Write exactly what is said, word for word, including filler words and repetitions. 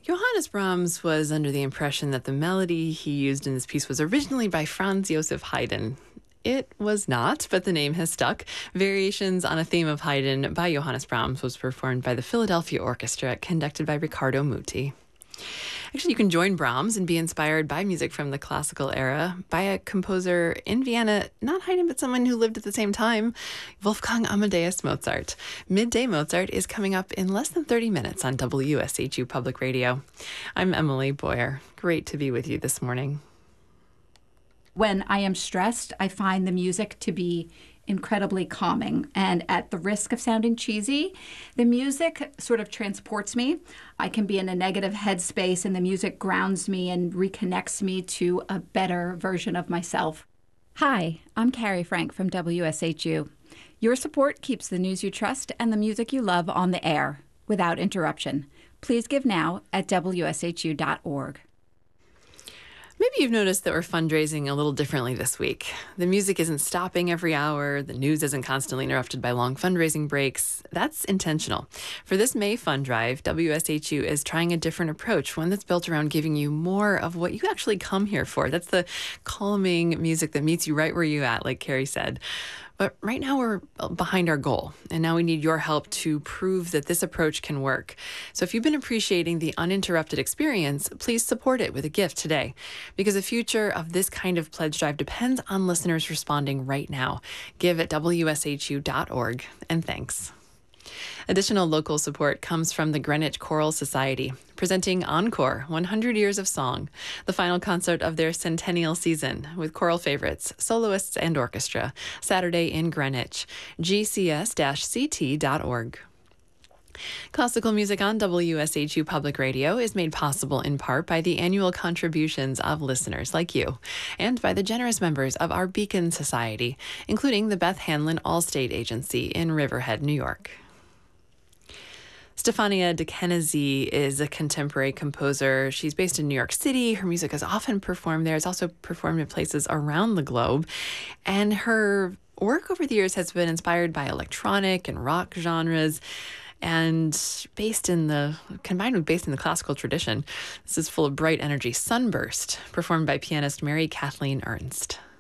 Johannes Brahms was under the impression that the melody he used in this piece was originally by Franz Joseph Haydn. It was not, but the name has stuck. Variations on a theme of Haydn by Johannes Brahms was performed by the Philadelphia Orchestra, conducted by Riccardo Muti. Actually, you can join Brahms and be inspired by music from the classical era by a composer in Vienna, not Haydn, but someone who lived at the same time, Wolfgang Amadeus Mozart. Midday Mozart is coming up in less than thirty minutes on W S H U Public Radio. I'm Emily Boyer. Great to be with you this morning. When I am stressed, I find the music to be incredibly calming. And at the risk of sounding cheesy, the music sort of transports me. I can be in a negative headspace and the music grounds me and reconnects me to a better version of myself. Hi, I'm Carrie Frank from W S H U. Your support keeps the news you trust and the music you love on the air without interruption. Please give now at W S H U dot org. Maybe you've noticed that we're fundraising a little differently this week. The music isn't stopping every hour. The news isn't constantly interrupted by long fundraising breaks. That's intentional. For this May fund drive, W S H U is trying a different approach, one that's built around giving you more of what you actually come here for. That's the calming music that meets you right where you're at, like Carrie said. But right now we're behind our goal, and now we need your help to prove that this approach can work. So if you've been appreciating the uninterrupted experience, please support it with a gift today, because the future of this kind of pledge drive depends on listeners responding right now. Give at W S H U dot org, and thanks. Additional local support comes from the Greenwich Choral Society, presenting Encore, one hundred Years of Song, the final concert of their centennial season, with choral favorites, soloists, and orchestra, Saturday in Greenwich, G C S C T dot org. Classical music on W S H U Public Radio is made possible in part by the annual contributions of listeners like you, and by the generous members of our Beacon Society, including the Beth Hanlon Allstate Agency in Riverhead, New York. Stefania Dickenezi is a contemporary composer. She's based in New York City. Her music is often performed there. It's also performed in places around the globe. And her work over the years has been inspired by electronic and rock genres, and based in the, combined with based in the classical tradition. This is full of bright energy. Sunburst, performed by pianist Mary Kathleen Ernst.